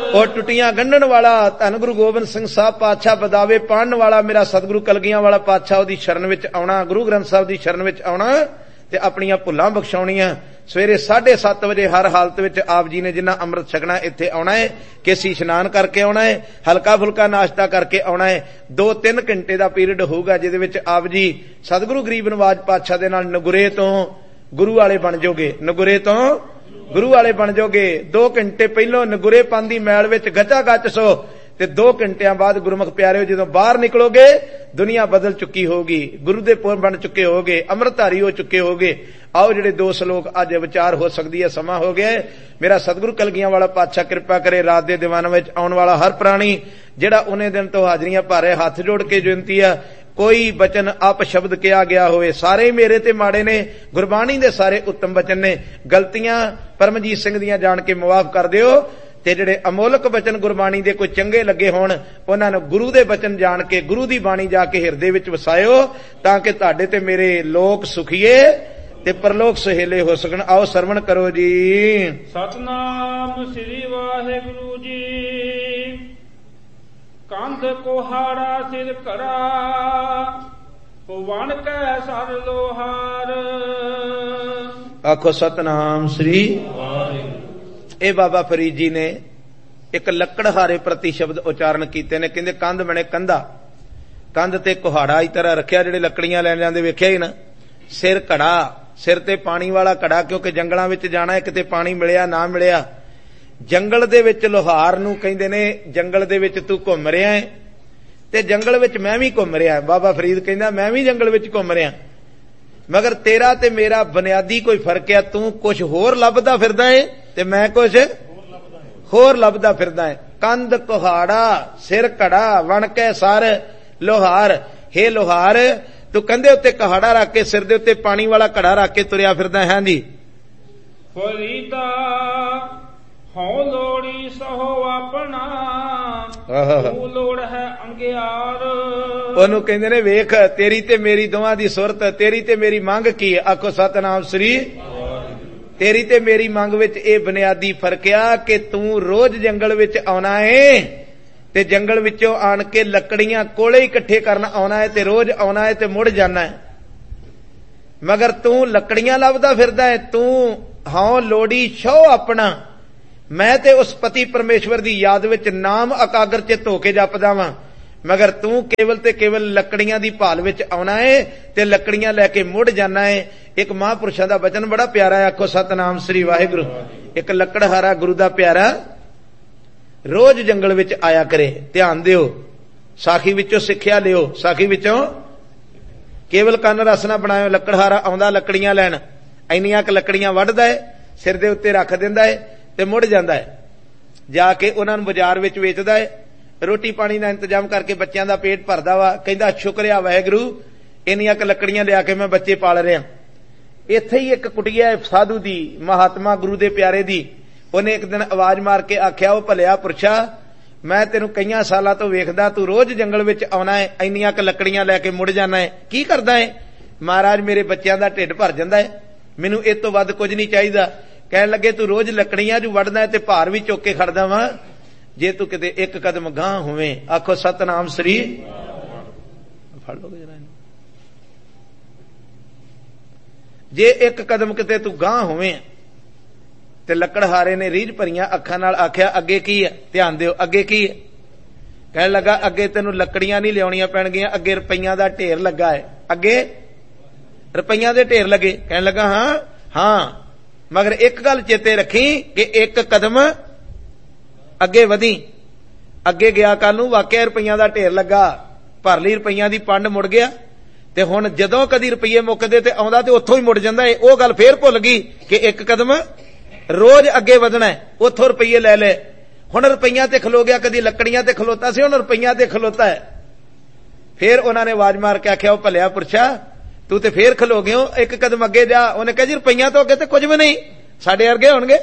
ਉਹ ਟੁੱਟੀਆਂ ਗੰਢਣ ਵਾਲਾ ਧੰਨ ਗੁਰੂ ਗੋਬਿੰਦ ਸਿੰਘ ਸਾਹਿਬ ਪਾਤਸ਼ਾਹ ਬਦਾਵੇ ਪੜਨ ਵਾਲਾ ਮੇਰਾ ਸਤਿਗੁਰੂ ਕਲਗੀਆਂ ਵਾਲਾ ਪਾਤਸ਼ਾਹ ਉਹਦੀ ਸ਼ਰਨ ਵਿੱਚ ਆਉਣਾ, ਗੁਰੂ ਗ੍ਰੰਥ ਸਾਹਿਬ ਦੀ ਸ਼ਰਨ ਵਿੱਚ ਆਉਣਾ ਤੇ ਆਪਣੀਆਂ ਭੁੱਲਾਂ ਬਖਸ਼ਾਉਣੀਆਂ। ਸਵੇਰੇ 7:30 ਵਜੇ ਹਰ ਹਾਲਤ ਵਿੱਚ ਆਪ ਜੀ ਨੇ ਜਿੰਨਾ ਅੰਮ੍ਰਿਤ ਛਕਣਾ ਇੱਥੇ ਆਉਣਾ ਹੈ, ਕੇਸੀ ਇਸ਼ਨਾਨ ਕਰਕੇ ਆਉਣਾ ਹੈ, ਹਲਕਾ ਫੁਲਕਾ ਨਾਸ਼ਤਾ ਕਰਕੇ ਆਉਣਾ ਹੈ। 2-3 ਘੰਟੇ ਦਾ ਪੀਰੀਅਡ ਹੋਊਗਾ ਜਿਹਦੇ ਵਿੱਚ ਆਪ ਜੀ ਸਤਿਗੁਰੂ ਗਰੀਬ ਨਵਾਜ ਪਾਤਸ਼ਾਹ ਦੇ ਨਾਲ ਨਗੁਰੇ ਤੋਂ ਗੁਰੂ ਵਾਲੇ ਬਣ ਜਾਓਗੇ, ਨਗੁਰੇ ਤੋਂ ਗੁਰੂ ਵਾਲੇ ਬਣ ਜਾਓਗੇ। 2 ਘੰਟੇ ਪਹਿਲੋਂ ਨਗੁਰੇ ਪੰਨ ਦੀ ਮੈਲ ਵਿੱਚ ਗਚਾ ਗਚ ਸੋ ਤੇ 2 ਘੰਟਿਆਂ ਬਾਅਦ ਗੁਰਮੁਖ ਪਿਆਰਿਓ ਜਦੋਂ ਬਾਹਰ ਨਿਕਲੋਗੇ ਦੁਨੀਆ ਬਦਲ ਚੁੱਕੀ ਹੋਊਗੀ, ਗੁਰੂ ਦੇ ਪੁਰ ਬਣ ਚੁੱਕੇ ਹੋਗੇ, ਅੰਮ੍ਰਿਤਧਾਰੀ ਹੋ ਚੁੱਕੇ ਹੋਗੇ। ਆਓ ਜਿਹੜੇ 2 ਸ਼ਲੋਕ ਅੱਜ ਵਿਚਾਰ ਹੋ ਸਕਦੀ ਹੈ, ਸਮਾਂ ਹੋ ਗਿਆ। ਮੇਰਾ ਸਤਿਗੁਰੂ ਕਲਗੀਆਂ ਵਾਲਾ ਪਾਤਸ਼ਾਹ ਕਿਰਪਾ ਕਰੇ ਰਾਤ ਦੇ ਦੀਵਾਨ ਵਿੱਚ ਆਉਣ ਵਾਲਾ ਹਰ ਪ੍ਰਾਣੀ ਜਿਹੜਾ ਉਹਨੇ ਦਿਨ ਤੋਂ ਹਾਜ਼ਰੀਆਂ ਭਰ ਰਿਹਾ, ਹੱਥ ਜੋੜ ਕੇ ਬੇਨਤੀ ਆ ਕੋਈ ਬਚਨ ਅਪ ਸ਼ਬਦ ਕਿਹਾ ਗਿਆ ਹੋਵੇ, ਸਾਰੇ ਮੇਰੇ ਤੇ ਮਾੜੇ ਨੇ, ਗੁਰਬਾਣੀ ਦੇ ਸਾਰੇ ਉੱਤਮ ਬਚਨ ਨੇ, ਗਲਤੀਆਂ ਪਰਮਜੀਤ ਸਿੰਘ ਦੀਆਂ ਜਾਣ ਕੇ ਮੁਆਫ ਕਰ ਦਿਓ ਤੇ ਜਿਹੜੇ ਅਮੋਲਕ ਬਚਨ ਗੁਰਬਾਣੀ ਦੇ ਕੋਈ ਚੰਗੇ ਲੱਗੇ ਹੋਣ ਉਹਨਾਂ ਨੂੰ ਗੁਰੂ ਦੇ ਬਚਨ ਜਾਣ ਕੇ ਗੁਰੂ ਦੀ ਬਾਣੀ ਜਾ ਕੇ ਹਿਰਦੇ ਵਿੱਚ ਵਸਾਇਓ ਤਾਂ ਕਿ ਤੁਹਾਡੇ ਤੇ ਮੇਰੇ ਲੋਕ ਸੁਖੀਏ ਤੇ ਪਰਲੋਕ ਸੁਹੇਲੇ ਹੋ ਸਕਣ। ਆਓ ਸਰਵਣ ਕਰੋ ਜੀ। ਸਤਨਾਮ ਸ੍ਰੀ ਵਾਹਿਗੁਰੂ ਜੀ। ਕੰਧ ਕੋਹਾੜਾ ਸਿਰ ਕੜਾ ਵਣ ਕੈ ਸਰ ਲੋਹਾਰ। ਆਖੋ ਸਤਨਾਮ ਸ੍ਰੀ ਵਾਹਿਗੁਰੂ। ਇਹ ਬਾਬਾ ਫਰੀਦ ਜੀ ਨੇ ਇੱਕ ਲੱਕੜਹਾਰੇ ਪ੍ਰਤੀ ਸ਼ਬਦ ਉਚਾਰਨ ਕੀਤੇ ਨੇ। ਕਹਿੰਦੇ ਕੰਧ ਬਣੇ ਕੰਧਾ, ਕੰਧ ਤੇ ਕੁਹਾੜਾ ਇਸ ਤਰ੍ਹਾਂ ਰੱਖਿਆ ਜਿਹੜੇ ਲੱਕੜੀਆਂ ਲੈਣ ਜਾਂਦੇ ਵੇਖਿਆ ਹੀ ਨਾ। ਸਿਰ ਘੜਾ, ਸਿਰ ਤੇ ਪਾਣੀ ਵਾਲਾ ਘੜਾ, ਕਿਉਂਕਿ ਜੰਗਲਾਂ ਵਿੱਚ ਜਾਣਾ, ਕਿਤੇ ਪਾਣੀ ਮਿਲਿਆ ਨਾ ਮਿਲਿਆ। ਜੰਗਲ ਦੇ ਵਿੱਚ ਲੋਹਾਰ ਨੂੰ ਕਹਿੰਦੇ ਨੇ ਜੰਗਲ ਦੇ ਵਿੱਚ ਤੂੰ ਘੁੰਮ ਰਿਹਾ ਹੈ ਤੇ ਜੰਗਲ ਵਿੱਚ ਮੈਂ ਵੀ ਘੁੰਮ ਰਿਹਾ। ਬਾਬਾ ਫਰੀਦ ਕਹਿੰਦਾ ਮੈਂ ਵੀ ਜੰਗਲ ਵਿੱਚ ਘੁੰਮ ਰਿਹਾ, ਮਗਰ ਤੇਰਾ ਤੇ ਮੇਰਾ ਬੁਨਿਆਦੀ ਕੋਈ ਫਰਕ ਹੈ। ਤੂੰ ਕੁਝ ਹੋਰ ਲੱਭਦਾ ਫਿਰਦਾ ਏ ਤੇ ਮੈਂ ਕੁਝ ਹੋਰ ਲੱਭਦਾ ਫਿਰਦਾ ਏ। ਕੰਧ ਕੁਹਾੜਾ ਸਿਰ ਘੜਾ ਵਣ ਕੇ ਸਰ ਲੋਹਾਰ। ਹੇ ਲੋਹਾਰ ਤੂੰ ਕੰਧੇ ਉੱਤੇ ਕੁਹਾੜਾ ਰੱਖ ਕੇ ਸਿਰ ਦੇ ਉੱਤੇ ਪਾਣੀ ਵਾਲਾ ਘੜਾ ਰੱਖ ਕੇ ਤੁਰਿਆ ਫਿਰਦਾ ਹੈ। ਹਾਂਜੀ ਫਰੀਦਾ ਹਉ ਲੋੜੀ ਸਹੋ ਆਪਣਾ ਤੂੰ ਲੋੜ ਹੈ ਅੰਗਿਆਰ। ਉਹਨੂੰ ਕਹਿੰਦੇ ਨੇ ਵੇਖ ਤੇਰੀ ਤੇ ਮੇਰੀ ਦੋਵਾਂ ਦੀ ਸੁਰਤ, ਤੇਰੀ ਤੇ ਮੇਰੀ ਮੰਗ ਕੀ ਹੈ। ਆਖੋ ਸਤਨਾਮ ਸ੍ਰੀ। ਤੇਰੀ ਤੇ ਮੇਰੀ ਮੰਗ ਵਿੱਚ ਇਹ ਬੁਨਿਆਦੀ ਫਰਕ ਆ ਕਿ ਤੂੰ ਰੋਜ਼ ਜੰਗਲ ਵਿੱਚ ਆਉਣਾ ਏ ਤੇ ਜੰਗਲ ਵਿੱਚੋਂ ਆਣ ਕੇ ਲੱਕੜੀਆਂ ਕੋਲੇ ਇਕੱਠੇ ਕਰਨ ਆਉਣਾ ਹੈ ਤੇ ਰੋਜ਼ ਆਉਣਾ ਹੈ ਤੇ ਮੁੜ ਜਾਣਾ ਹੈ। ਮਗਰ ਤੂੰ ਲੱਕੜੀਆਂ ਲੱਭਦਾ ਫਿਰਦਾ ਹੈ। ਤੂੰ ਹਾਂ ਲੋੜੀ ਛੋ ਆਪਣਾ, ਮੈਂ ਤੇ ਉਸ ਪਤੀ ਪਰਮੇਸ਼ਵਰ ਦੀ ਯਾਦ ਵਿੱਚ ਨਾਮ ਇਕਾਗਰ ਚਿੱਤ ਹੋ ਕੇ ਜਪਦਾ ਵਾਂ, ਮਗਰ ਤੂੰ ਕੇਵਲ ਤੇ ਕੇਵਲ ਲੱਕੜੀਆਂ ਦੀ ਭਾਲ ਵਿੱਚ ਆਉਣਾ ਏ ਤੇ ਲੱਕੜੀਆਂ ਲੈ ਕੇ ਮੁੜ ਜਾਣਾ ਏ। ਇੱਕ ਮਹਾਂਪੁਰਸ਼ਾਂ ਦਾ ਬਚਨ ਬੜਾ ਪਿਆਰਾ ਹੈ। ਆਖੋ ਸਤਨਾਮ ਸ੍ਰੀ ਵਾਹਿਗੁਰੂ। ਇੱਕ ਲੱਕੜਹਾਰਾ ਗੁਰੂ ਦਾ ਪਿਆਰਾ ਰੋਜ਼ ਜੰਗਲ ਵਿੱਚ ਆਇਆ ਕਰੇ। ਧਿਆਨ ਦਿਓ, ਸਾਖੀ ਵਿੱਚੋਂ ਸਿੱਖਿਆ ਲਿਓ, ਸਾਖੀ ਵਿੱਚੋਂ ਕੇਵਲ ਕੰਨ ਰਸ ਨਾ ਬਣਾਇਓ। ਲੱਕੜਹਾਰਾ ਆਉਂਦਾ ਲੱਕੜੀਆਂ ਲੈਣ, ਇੰਨੀਆਂ ਕੁ ਲੱਕੜੀਆਂ ਵੱਢਦਾ ਏ, ਸਿਰ ਦੇ ਉੱਤੇ ਰੱਖ ਦਿੰਦਾ ਏ ਤੇ ਮੁੜ ਜਾਂਦਾ ਹੈ। ਜਾ ਕੇ ਉਹਨਾਂ ਨੂੰ ਬਾਜ਼ਾਰ ਵਿੱਚ ਵੇਚਦਾ ਹੈ, ਰੋਟੀ ਪਾਣੀ ਦਾ ਇੰਤਜ਼ਾਮ ਕਰਕੇ ਬੱਚਿਆਂ ਦਾ ਪੇਟ ਭਰਦਾ ਵਾ। ਕਹਿੰਦਾ ਸ਼ੁਕਰਿਆ ਵਾਹਿਗੁਰੂ ਇੰਨੀਆਂ ਕੁ ਲੱਕੜੀਆਂ ਲਿਆ ਕੇ ਮੈਂ ਬੱਚੇ ਪਾਲ ਰਿਹਾ। ਇੱਥੇ ਹੀ ਇੱਕ ਕੁਟੀਆ ਹੈ ਸਾਧੂ ਦੀ, ਮਹਾਤਮਾ ਗੁਰੂ ਦੇ ਪਿਆਰੇ ਦੀ। ਉਹਨੇ ਇੱਕ ਦਿਨ ਆਵਾਜ਼ ਮਾਰ ਕੇ ਆਖਿਆ ਉਹ ਭਲਿਆ ਪੁਰਸ਼ਾ ਮੈਂ ਤੈਨੂੰ ਕਈਆਂ ਸਾਲਾਂ ਤੋਂ ਵੇਖਦਾ, ਤੂੰ ਰੋਜ਼ ਜੰਗਲ ਵਿੱਚ ਆਉਣਾ ਹੈ, ਇੰਨੀਆਂ ਕੁ ਲੱਕੜੀਆਂ ਲੈ ਕੇ ਮੁੜ ਜਾਣਾ ਹੈ, ਕੀ ਕਰਦਾ ਹੈ? ਮਹਾਰਾਜ ਮੇਰੇ ਬੱਚਿਆਂ ਦਾ ਢਿੱਡ ਭਰ ਜਾਂਦਾ ਹੈ, ਮੈਨੂੰ ਇਸ ਤੋਂ ਵੱਧ ਕੁਝ ਨਹੀਂ ਚਾਹੀਦਾ। ਕਹਿਣ ਲੱਗੇ ਤੂੰ ਰੋਜ਼ ਲੱਕੜੀਆਂ ਜੂ ਵੱਢਦਾ ਹੈ ਤੇ ਭਾਰ ਵੀ ਚੁੱਕ ਕੇ ਖੜਦਾ ਵਾ, ਜੇ ਤੂੰ ਕਿਤੇ ਇੱਕ ਕਦਮ ਗਾਂਹ ਹੋਵੇਂ। ਆਖੋ ਸਤਨਾਮ ਸ੍ਰੀ। ਫੜ ਲਓਗੇ ਜਰਾ, ਜੇ ਇੱਕ ਕਦਮ ਕਿਤੇ ਤੂੰ ਗਾਂਹ ਹੋਵੇਂ। ਤੇ ਲੱਕੜਹਾਰੇ ਨੇ ਰੀਝ ਭਰੀਆਂ ਅੱਖਾਂ ਨਾਲ ਆਖਿਆ ਅੱਗੇ ਕੀ ਹੈ? ਧਿਆਨ ਦਿਓ ਅੱਗੇ ਕੀ ਹੈ? ਕਹਿਣ ਲੱਗਾ ਅੱਗੇ ਤੈਨੂੰ ਲੱਕੜੀਆਂ ਨਹੀਂ ਲਿਆਉਣੀਆਂ ਪੈਣਗੀਆਂ, ਅੱਗੇ ਰੁਪਈਆਂ ਦਾ ਢੇਰ ਲੱਗਾ ਹੈ। ਅੱਗੇ ਰੁਪਈਆਂ ਦੇ ਢੇਰ ਲੱਗੇ। ਕਹਿਣ ਲੱਗਾ ਹਾਂ ਹਾਂ, ਮਗਰ ਇੱਕ ਗੱਲ ਚੇਤੇ ਰੱਖੀ ਕਿ ਇੱਕ ਕਦਮ ਅੱਗੇ ਵਧੀ। ਅੱਗੇ ਗਿਆ ਕੱਲ ਨੂੰ ਵਾਕਿਆ ਰੁਪਈਆਂ ਦਾ ਢੇਰ ਲੱਗਾ, ਭਰ ਲਈ ਰੁਪਈਆਂ ਦੀ ਪੰਡ, ਮੁੜ ਗਿਆ। ਤੇ ਹੁਣ ਜਦੋਂ ਕਦੀ ਰੁਪਈਏ ਮੁੱਕਦੇ ਤੇ ਆਉਂਦਾ ਤੇ ਉੱਥੋਂ ਹੀ ਮੁੜ ਜਾਂਦਾ ਏ। ਉਹ ਗੱਲ ਫੇਰ ਭੁੱਲ ਗਈ ਕਿ ਇੱਕ ਕਦਮ ਰੋਜ਼ ਅੱਗੇ ਵਧਣਾ ਹੈ, ਉੱਥੋਂ ਰੁਪਈਏ ਲੈ ਲਏ। ਹੁਣ ਰੁਪਈਆਂ ਤੇ ਖਲੋ ਗਿਆ, ਕਦੀ ਲੱਕੜੀਆਂ ਤੇ ਖਲੋਤਾ ਸੀ, ਹੁਣ ਰੁਪਈਆਂ ਤੇ ਖਲੋਤਾ ਹੈ। ਫੇਰ ਉਹਨਾਂ ਨੇ ਆਵਾਜ਼ ਮਾਰ ਕੇ ਆਖਿਆ ਉਹ ਭਲਿਆ ਪੁਰਸ਼ਾ ਤੂੰ ਤੇ ਫੇਰ ਖਲੋ ਗਿਓ, ਇੱਕ ਕਦਮ ਅੱਗੇ ਜਾ। ਉਹਨੇ ਕਿਹਾ ਜੀ ਰੁਪਈਆਂ ਤੋਂ ਅੱਗੇ ਤੇ ਕੁਝ ਵੀ ਨਹੀਂ, ਸਾਡੇ ਵਰਗੇ ਹੋਣਗੇ।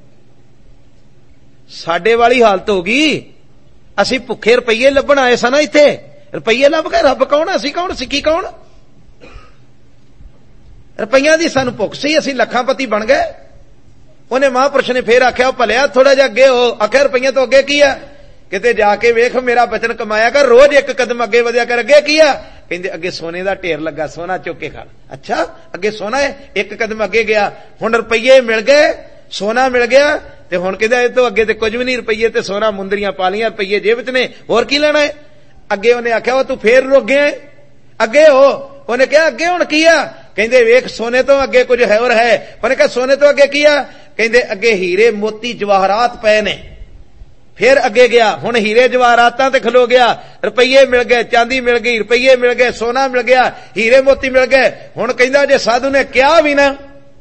ਸਾਡੇ ਵਾਲੀ ਹਾਲਤ ਹੋ ਗਈ, ਅਸੀਂ ਭੁੱਖੇ ਰੁਪਈਏ ਲੱਭਣ ਆਏ ਸਾਂ ਨਾ ਇੱਥੇ, ਰੁਪਈਏ ਲੱਭ ਕੇ ਰੱਬ ਕੌਣ, ਅਸੀਂ ਕੌਣ, ਸਿੱਖੀ ਕੌਣ? ਰੁਪਈਆਂ ਦੀ ਸਾਨੂੰ ਭੁੱਖ ਸੀ, ਅਸੀਂ ਲੱਖਾਂਪਤੀ ਬਣ ਗਏ। ਉਹਨੇ ਮਹਾਂਪੁਰਸ਼ ਨੇ ਫੇਰ ਆਖਿਆ, ਉਹ ਭਲਿਆ ਥੋੜਾ ਜਿਹਾ ਅੱਗੇ ਹੋ। ਆਖਿਆ ਰੁਪਈਏ ਤੋਂ ਅੱਗੇ ਕੀ ਆ? ਕਿਤੇ ਜਾ ਕੇ ਵੇਖ, ਮੇਰਾ ਬਚਨ ਕਮਾਇਆ ਕਰ, ਰੋਜ਼ ਇੱਕ ਕਦਮ ਅੱਗੇ ਵਧਿਆ ਕਰ। ਅੱਗੇ ਕੀ ਆ? ਕਹਿੰਦੇ ਅੱਗੇ ਸੋਨੇ ਦਾ ਢੇਰ ਲੱਗਾ, ਸੋਨਾ ਚੁੱਕ ਕੇ ਖਾ। ਅੱਛਾ, ਅੱਗੇ ਸੋਨਾ ਹੈ। ਇੱਕ ਕਦਮ ਅੱਗੇ ਗਿਆ, ਹੁਣ ਰੁਪਈਏ ਮਿਲ ਗਏ, ਸੋਨਾ ਮਿਲ ਗਿਆ, ਤੇ ਹੁਣ ਕਹਿੰਦਾ ਇਹ ਤੋਂ ਅੱਗੇ ਤੇ ਕੁਝ ਵੀ ਨਹੀਂ, ਰੁਪਈਏ ਤੇ ਸੋਨਾ ਮੁੰਦਰੀਆਂ ਪਾ ਲੀਆਂ, ਰੁਪਈਏ ਜੇਬ ਚ ਨੇ, ਹੋਰ ਕੀ ਲੈਣਾ ਹੈ? ਅੱਗੇ ਉਹਨੇ ਆਖਿਆ, ਉਹ ਤੂੰ ਫੇਰ ਰੁਕ ਗਿਆ, ਅੱਗੇ ਹੋ। ਉਹਨੇ ਕਿਹਾ ਅੱਗੇ ਹੁਣ ਕੀ ਆ? ਕਹਿੰਦੇ ਵੇਖ, ਸੋਨੇ ਤੋਂ ਅੱਗੇ ਕੁਝ ਹੈ ਹੋਰ ਹੈ। ਉਹਨੇ ਕਿਹਾ ਸੋਨੇ ਤੋਂ ਅੱਗੇ ਕੀ ਆ? ਕਹਿੰਦੇ ਅੱਗੇ ਹੀਰੇ ਮੋਤੀ ਜਵਾਹਰਾਤ ਪਏ ਨੇ। ਫੇਰ ਅੱਗੇ ਗਿਆ, ਹੁਣ ਹੀਰੇ ਜਵਾਹਰਾਤਾਂ ਤੇ ਖਲੋ ਗਿਆ, ਰੁਪਈਏ ਮਿਲ ਗਏ, ਚਾਂਦੀ ਮਿਲ ਗਈ, ਰੁਪਈਏ ਮਿਲ ਗਏ, ਸੋਨਾ ਮਿਲ ਗਿਆ, ਹੀਰੇ ਮੋਤੀ ਮਿਲ ਗਏ। ਹੁਣ ਕਹਿੰਦਾ ਜੇ ਸਾਧੂ ਨੇ ਕਿਹਾ ਵੀ ਨਾ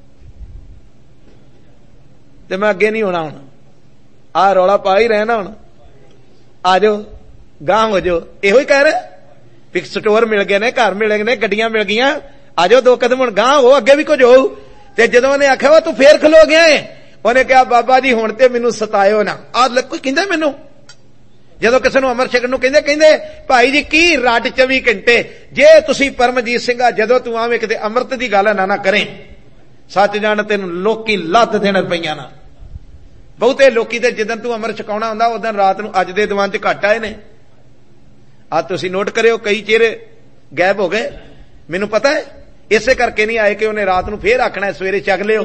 ਤੇ ਮੈਂ ਅੱਗੇ ਨਹੀਂ ਹੋਣਾ, ਹੁਣ ਆਹ ਰੌਲਾ ਪਾ ਹੀ ਰਹਿਣਾ, ਹੁਣ ਆ ਜਾਓ ਗਾਂਹ ਹੋ ਜਾਓ। ਇਹੋ ਹੀ ਕਹਿ ਰਿਹਾ, ਪਿਕ ਸਟੋਰ ਮਿਲ ਗਏ ਨੇ, ਘਰ ਮਿਲ ਗਏ ਨੇ, ਗੱਡੀਆਂ ਮਿਲ ਗਈਆਂ, ਆ ਜਾਓ 2 ਕਦਮ ਹੁਣ ਗਾਂਹ ਹੋ, ਅੱਗੇ ਵੀ ਕੁਝ ਹੋਊ। ਤੇ ਜਦੋਂ ਉਹਨੇ ਆਖਿਆ ਵਾ ਤੂੰ ਫੇਰ ਖਲੋ ਗਿਆ ਏ, ਉਹਨੇ ਕਿਹਾ ਬਾਬਾ ਜੀ ਹੁਣ ਤੇ ਮੈਨੂੰ ਸਤਾਇਓ ਨਾ। ਕੋਈ ਕਹਿੰਦਾ ਮੈਨੂੰ, ਜਦੋਂ ਕਿਸੇ ਨੂੰ ਅਮਰ ਛਕਣ ਨੂੰ ਕਹਿੰਦੇ ਭਾਈ ਜੀ ਕੀ ਰੱਟ 24 ਘੰਟੇ, ਜੇ ਤੁਸੀਂ ਪਰਮਜੀਤ ਸਿੰਘਾ ਜਦੋਂ ਤੂੰ ਆਵੇਂ ਕਿਤੇ ਅੰਮ੍ਰਿਤ ਦੀ ਗੱਲ ਨਾ ਕਰੇ, ਸੱਚ ਜਾਣ ਤੈਨੂੰ ਲੋਕੀ ਲੱਤ ਦੇਣ ਰੁਪਈਆ ਨਾ। ਬਹੁਤੇ ਲੋਕੀ ਤੇ ਜਿੱਦਣ ਤੂੰ ਅਮਰ ਛਕਾਉਣਾ ਹੁੰਦਾ ਉਦੋਂ ਰਾਤ ਨੂੰ ਅੱਜ ਦੇ ਦੀਵਾਨ ਚ ਘੱਟ ਆਏ ਨੇ। ਆ ਤੁਸੀਂ ਨੋਟ ਕਰਿਓ, ਕਈ ਚਿਹਰੇ ਗਾਇਬ ਹੋ ਗਏ। ਮੈਨੂੰ ਪਤਾ ਹੈ ਇਸੇ ਕਰਕੇ ਨਹੀਂ ਆਏ ਕਿ ਉਹਨੇ ਰਾਤ ਨੂੰ ਫੇਰ ਆਖਣਾ ਸਵੇਰੇ ਚੱਕ ਲਿਓ।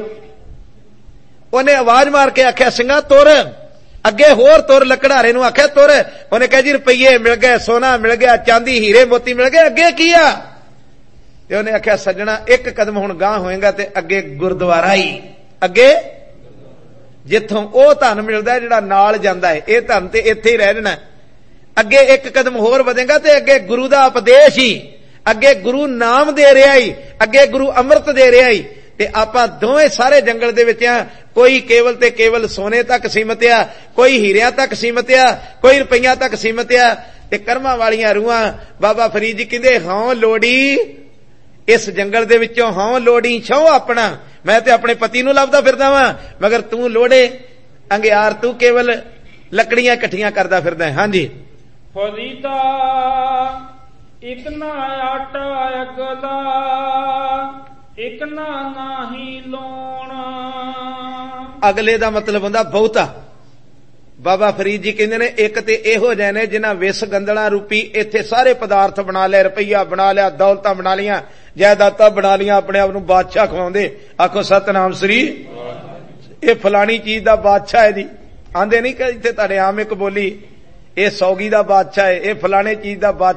ਉਹਨੇ ਆਵਾਜ਼ ਮਾਰ ਕੇ ਆਖਿਆ ਸਿੰਘਾ ਤੁਰ ਅੱਗੇ, ਹੋਰ ਤੁਰ। ਲੱਕੜਾਰੇ ਨੂੰ ਆਖਿਆ ਤੁਰ। ਉਹਨੇ ਕਿਹਾ ਜੀ ਰੁਪਈਏ ਮਿਲ ਗਏ, ਸੋਨਾ ਮਿਲ ਗਿਆ, ਚਾਂਦੀ ਹੀਰੇ ਮੋਤੀ ਮਿਲ ਗਏ, ਅੱਗੇ ਕੀ ਆ? ਤੇ ਉਹਨੇ ਆਖਿਆ ਸੱਜਣਾ ਇੱਕ ਕਦਮ ਹੁਣ ਗਾਂਹ ਹੋਏਗਾ ਤੇ ਅੱਗੇ ਗੁਰਦੁਆਰਾ ਹੀ, ਅੱਗੇ ਜਿੱਥੋਂ ਉਹ ਧਨ ਮਿਲਦਾ ਜਿਹੜਾ ਨਾਲ ਜਾਂਦਾ ਹੈ, ਇਹ ਧਨ ਤੇ ਇੱਥੇ ਹੀ ਰਹਿ ਜਾਣਾ। ਅੱਗੇ ਇੱਕ ਕਦਮ ਹੋਰ ਵਧੇਗਾ ਤੇ ਅੱਗੇ ਗੁਰੂ ਦਾ ਉਪਦੇਸ਼ ਹੀ, ਅੱਗੇ ਗੁਰੂ ਨਾਮ ਦੇ ਰਿਹਾ ਹੀ, ਅੱਗੇ ਗੁਰੂ ਅੰਮ੍ਰਿਤ ਦੇ ਰਿਹਾ ਹੀ। ਤੇ ਆਪਾਂ ਦੋਵੇਂ ਸਾਰੇ ਜੰਗਲ ਦੇ ਵਿੱਚ ਆ, ਕੋਈ ਕੇਵਲ ਤੇ ਕੇਵਲ ਸੋਨੇ ਤੱਕ ਸੀਮਤ ਆ, ਕੋਈ ਹੀਰਿਆਂ ਤੱਕ ਸੀਮਤ ਆ, ਕੋਈ ਰੁਪਈਆਂ ਤੱਕ ਸੀਮਤ ਆ। ਤੇ ਕਰਮਾਂ ਵਾਲੀਆਂ ਰੂਹਾਂ ਬਾਬਾ ਫਰੀਦ ਜੀ ਕਹਿੰਦੇ ਹਉ ਲੋੜੀ ਇਸ ਜੰਗਲ ਦੇ ਵਿੱਚੋਂ, ਹਉ ਲੋੜੀ ਛਉ ਆਪਣਾ। ਮੈਂ ਤੇ ਆਪਣੇ ਪਤੀ ਨੂੰ ਲੱਭਦਾ ਫਿਰਦਾ ਵਾਂ, ਮਗਰ ਤੂੰ ਲੋੜੇ ਅੰਗਿਆਰ, ਤੂੰ ਕੇਵਲ ਲੱਕੜੀਆਂ ਇਕੱਠੀਆਂ ਕਰਦਾ ਫਿਰਦਾ। ਹਾਂਜੀ, ਫਰੀਦਾ ਇਕ ਨਾ ਆਟਾ ਅਗਲਾ, ਇਕ ਨਾ ਨਾਹੀ ਲੋਣਾ। ਅਗਲੇ ਦਾ ਮਤਲਬ ਹੁੰਦਾ ਬਹੁਤਾ। ਬਾਬਾ ਫਰੀਦ ਜੀ ਕਹਿੰਦੇ ਨੇ ਇੱਕ ਤੇ ਇਹੋ ਜਿਹੇ ਨੇ ਜਿਨ੍ਹਾਂ ਵਿਸ ਗੰਦਲਾਂ ਰੂਪੀ ਇੱਥੇ ਸਾਰੇ ਪਦਾਰਥ ਬਣਾ ਲਏ, ਰੁਪਈਆ ਬਣਾ ਲਿਆ, ਦੌਲਤਾਂ ਬਣਾ ਲੀਆਂ, ਜਾਇਦਾਦਾਂ ਬਣਾ ਲੀਆਂ, ਆਪਣੇ ਆਪ ਨੂੰ ਬਾਦਸ਼ਾਹ ਖਵਾਉਂਦੇ। ਆਖੋ ਸਤਨਾਮ ਸ੍ਰੀ, ਇਹ ਫਲਾਣੀ ਚੀਜ਼ ਦਾ ਬਾਦਸ਼ਾਹ ਹੈ ਜੀ। ਆਂਦੇ ਨਹੀਂ ਕਿ ਇੱਥੇ ਤੁਹਾਡੇ ਆਮ ਇੱਕ ਬੋਲੀ, ਇਹ ਸੌਗੀ ਦਾ ਬਾਦਸ਼ਾਹ ਹੈ, ਇਹ ਫਲਾਣੇ ਚੀਜ਼ ਦਾ ਬਾਦਸ਼ਾਹ